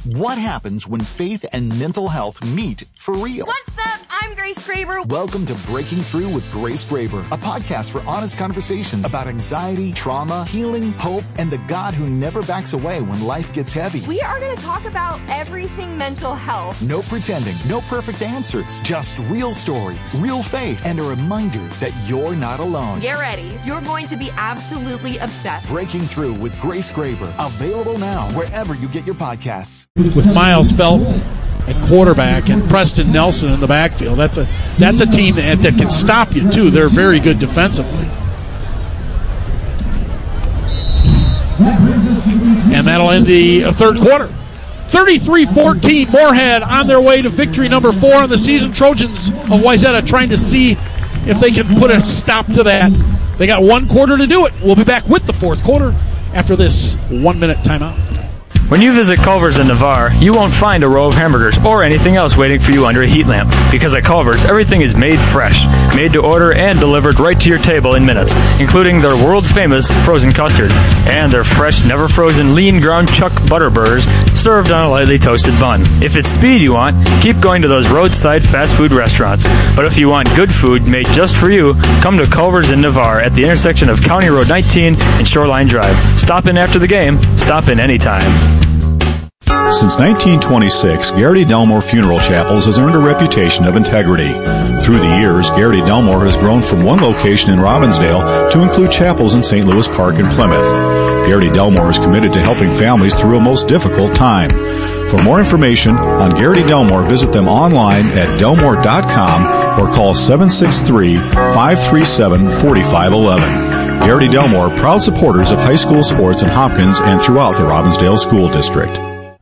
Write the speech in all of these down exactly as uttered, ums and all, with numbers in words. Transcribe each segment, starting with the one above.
What happens when faith and mental health meet for real? What's up? I'm Grace Graber. Welcome to Breaking Through with Grace Graber, a podcast for honest conversations about anxiety, trauma, healing, hope, and the God who never backs away when life gets heavy. We are going to talk about everything mental health. No pretending, no perfect answers, just real stories, real faith, and a reminder that you're not alone. Get ready. You're going to be absolutely obsessed. Breaking Through with Grace Graber, available now wherever you get your podcasts. With Miles Felton at quarterback and Preston Nelson in the backfield. That's a that's a team that, that can stop you, too. They're very good defensively. And that'll end the third quarter. thirty-three fourteen, Moorhead on their way to victory number four in the season. Trojans of Wayzata trying to see if they can put a stop to that. They got one quarter to do it. We'll be back with the fourth quarter after this one-minute timeout. When you visit Culver's in Navarre, you won't find a row of hamburgers or anything else waiting for you under a heat lamp. Because at Culver's, everything is made fresh, made to order, and delivered right to your table in minutes, including their world-famous frozen custard and their fresh, never-frozen lean ground chuck butter burgers served on a lightly toasted bun. If it's speed you want, keep going to those roadside fast food restaurants. But if you want good food made just for you, come to Culver's in Navarre at the intersection of County Road nineteen and Shoreline Drive. Stop in after the game. Stop in anytime. Since nineteen twenty-six, Garrity Delmore Funeral Chapels has earned a reputation of integrity. Through the years, Garrity Delmore has grown from one location in Robbinsdale to include chapels in Saint Louis Park and Plymouth. Garrity Delmore is committed to helping families through a most difficult time. For more information on Garrity Delmore, visit them online at delmore dot com or call seven six three, five three seven, four five one one. Garrity Delmore, proud supporters of high school sports in Hopkins and throughout the Robbinsdale School District.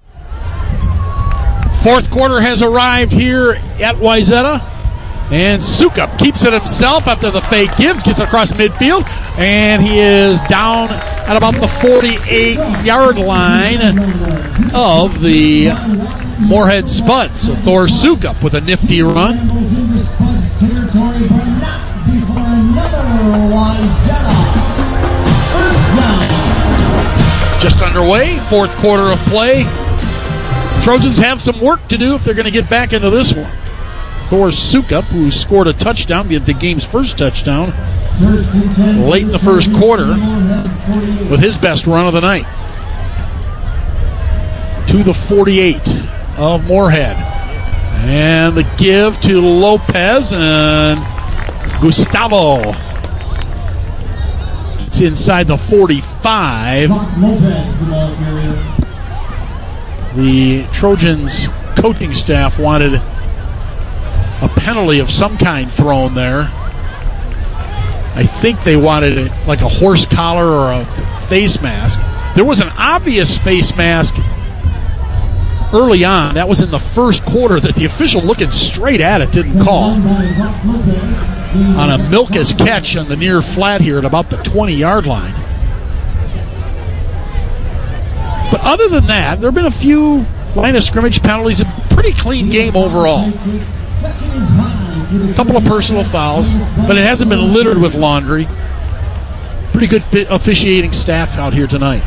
Fourth quarter has arrived here at Wayzata, and Sukup keeps it himself after the fake gives, gets across midfield, and he is down at about the forty-eight-yard line of the Moorhead Spuds. So Thor Sukup with a nifty run. Just underway, fourth quarter of play. Trojans have some work to do if they're going to get back into this one. Thor Sukup, who scored a touchdown, get the game's first touchdown late in the first quarter with his best run of the night. To the forty-eight of Moorhead. And the give to Lopez and Gustavo. It's inside the forty-five. The Trojans coaching staff wanted a penalty of some kind thrown there. I think they wanted it like a horse collar or a face mask. There was an obvious face mask early on. That was in the first quarter that the official looking straight at it didn't call. On a Milkus catch on the near flat here at about the twenty-yard line. But other than that, there have been a few line of scrimmage penalties. A pretty clean game overall. A couple of personal fouls, but it hasn't been littered with laundry. Pretty good officiating staff out here tonight.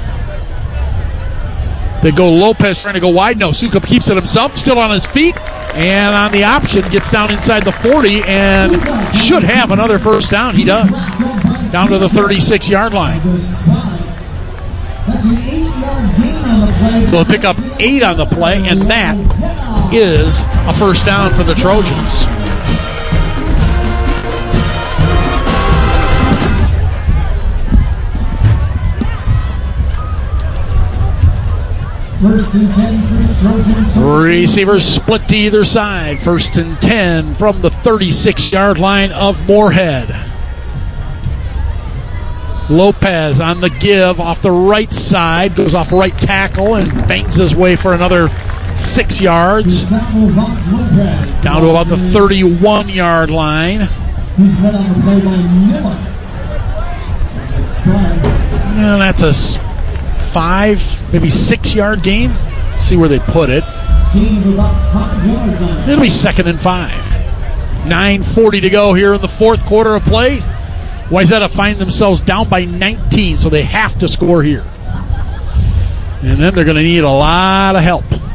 They go Lopez trying to go wide. No, Sukup keeps it himself, still on his feet. And on the option, gets down inside the forty and should have another first down. He does. Down to the thirty-six-yard line. So they'll pick up eight on the play, and that is a first down for the Trojans. First and ten for the Trojans. Receivers split to either side. First and ten from the thirty-six-yard line of Moorhead. Lopez on the give off the right side, goes off right tackle and bangs his way for another six yards. Down to about the thirty-one-yard line. Yeah, that's a five, maybe six-yard game. Let's see where they put it. It'll be second and five. nine forty to go here in the fourth quarter of play. Wayzata find themselves down by nineteen, so they have to score here. And then they're going to need a lot of help.